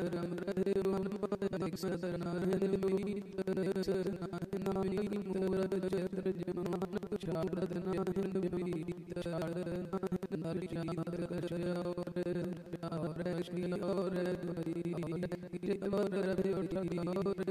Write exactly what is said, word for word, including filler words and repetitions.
रम रहे वन सदर नारायण मीत नारायण नामी मूरत चंद्र जमान शारद नारायण मीत शारद नारायण कशय और और श्री और और